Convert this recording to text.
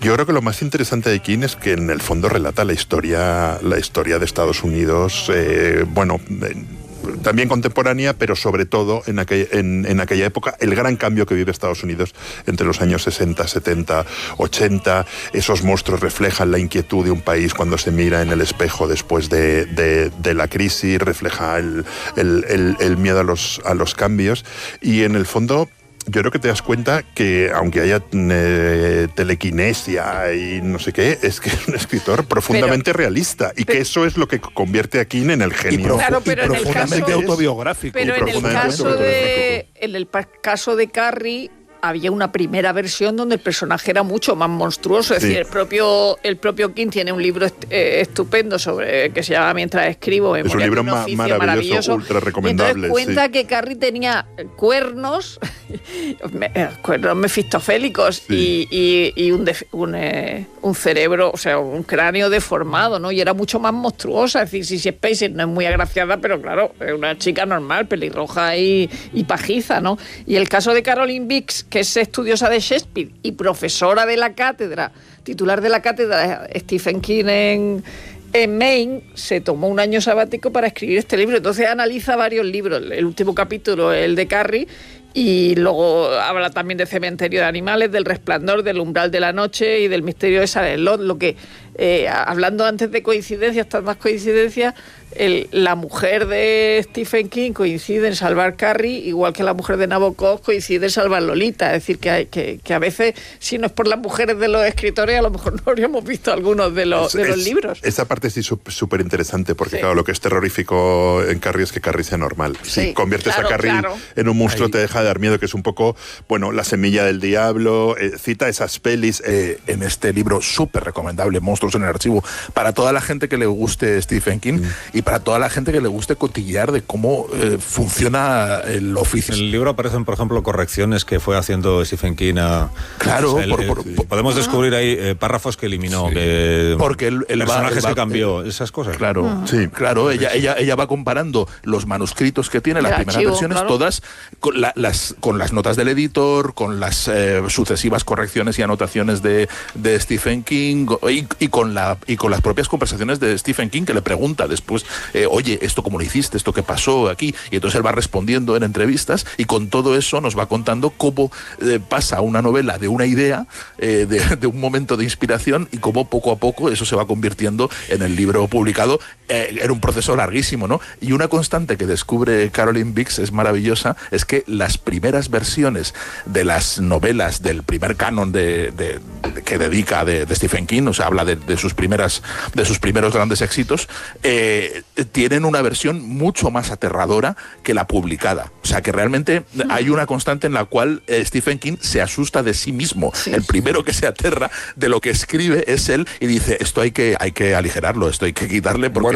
Yo creo que lo más interesante de King es que en el fondo relata la historia de Estados Unidos, también contemporánea, pero sobre todo en aquella época, el gran cambio que vive Estados Unidos entre los años 60, 70, 80. Esos monstruos reflejan la inquietud de un país cuando se mira en el espejo después de la crisis, refleja el miedo a los cambios, y en el fondo yo creo que te das cuenta que, aunque haya telequinesia y no sé qué, es que es un escritor profundamente realista, y que eso es lo que convierte a King en el genio. Claro, pero y profundamente autobiográfico. Pero en el caso de Carrie había una primera versión donde el personaje era mucho más monstruoso. Es decir, el propio King tiene un libro estupendo que se llama Mientras escribo. Es un libro maravilloso, ultra recomendable. Entonces cuenta que Carrie tenía cuernos mefistofélicos, y un cerebro, o sea, un cráneo deformado, ¿no? Y era mucho más monstruosa. Es decir, Sissy Spacek no es muy agraciada, pero claro, es una chica normal, pelirroja y pajiza, ¿no? Y el caso de Caroline Bix, que es estudiosa de Shakespeare y profesora de la cátedra, titular de la cátedra Stephen King en Maine, se tomó un año sabático para escribir este libro. Entonces analiza varios libros. El último capítulo es el de Carrie, y luego habla también de Cementerio de Animales, del Resplandor, del Umbral de la Noche y del Misterio de Salem Lot. Lo que, hablando antes de coincidencias, tantas coincidencias, la mujer de Stephen King coincide en salvar Carrie, igual que la mujer de Nabokov coincide en salvar Lolita. Es decir, que a veces, si no es por las mujeres de los escritores, a lo mejor no habríamos visto algunos de los libros. Esa parte sí súper interesante, porque claro, lo que es terrorífico en Carrie es que Carrie sea normal. Si conviertes a Carrie en un monstruo, te deja de dar miedo, que es un poco, la semilla del diablo. Cita esas pelis. En este libro súper recomendable, Monstruos en el Archivo, para toda la gente que le guste Stephen King, y para toda la gente que le guste cotillear de cómo funciona el oficio. En el libro aparecen, por ejemplo, correcciones que fue haciendo Stephen King Claro, podemos descubrir ahí párrafos que eliminó, porque el personajes que cambió, esas cosas. Claro, claro, ella va comparando los manuscritos que tiene, las primeras versiones, todas con las notas del editor, con las sucesivas correcciones y anotaciones de Stephen King, y con las propias conversaciones de Stephen King, que le pregunta después, oye, ¿esto cómo lo hiciste? ¿Esto qué pasó aquí? Y entonces él va respondiendo en entrevistas, y con todo eso nos va contando cómo pasa una novela de una idea, de un momento de inspiración, y cómo poco a poco eso se va convirtiendo en el libro publicado. Era un proceso larguísimo, ¿no? Y una constante que descubre Caroline Bix es maravillosa, es que las primeras versiones de las novelas del primer canon que dedica de Stephen King, o sea, habla de sus primeros grandes éxitos, tienen una versión mucho más aterradora que la publicada. O sea, que realmente hay una constante en la cual Stephen King se asusta de sí mismo. El primero que se aterra de lo que escribe es él, y dice, esto hay que aligerarlo, esto hay que quitarle, porque